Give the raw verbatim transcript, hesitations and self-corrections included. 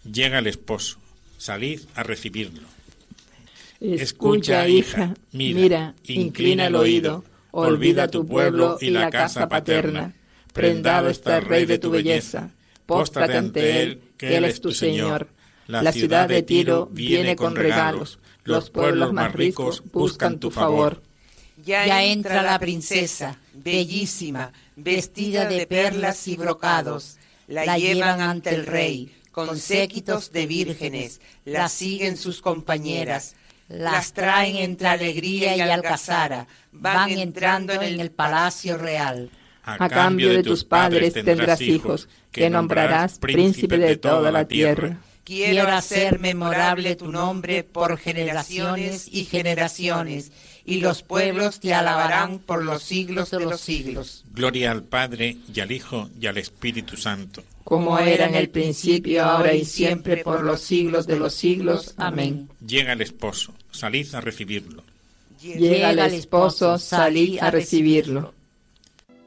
Llega el esposo, salid a recibirlo. Escucha, hija, mira, mira, inclina el oído, olvida tu pueblo y la casa paterna. Prendado está el rey de tu belleza, póstrate ante él, que él es tu Señor. La ciudad de Tiro viene con regalos, los pueblos más ricos buscan tu favor. Ya entra la princesa, bellísima, vestida de perlas y brocados. La llevan ante el rey, con séquitos de vírgenes, la siguen sus compañeras. Las traen entre alegría y algazara, van entrando en el palacio real. A cambio de tus padres tendrás hijos, que nombrarás príncipe de toda la tierra. Quiero hacer memorable tu nombre por generaciones y generaciones, y los pueblos te alabarán por los siglos de los siglos. Gloria al Padre, y al Hijo, y al Espíritu Santo. Como era en el principio, ahora y siempre, por los siglos de los siglos. Amén. Llega el esposo, salid a recibirlo. Llega el esposo, salid a recibirlo.